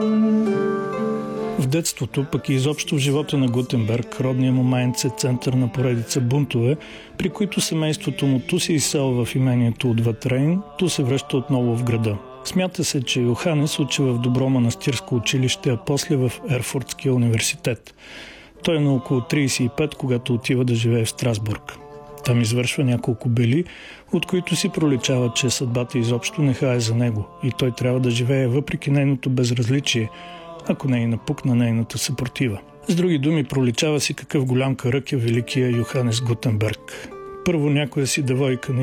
В детството, пък и изобщо в живота на Гутенберг, родният му Майнц е център на поредица бунтове, при които семейството му ту се изселва в имението отвъд Рейн, ту се връща отново в града. Смята се, че Йоханес учи в добро манастирско училище, а после в Ерфуртския университет. Той е на около 35, когато отива да живее в Страсбург. Там извършва няколко бели, от които си проличава, че съдбата изобщо не хае за него и той трябва да живее въпреки нейното безразличие, ако не и напукна нейната съпротива. С други думи, проличава си какъв голям карък е великия Йоханес Гутенберг. Първо някоя си девойка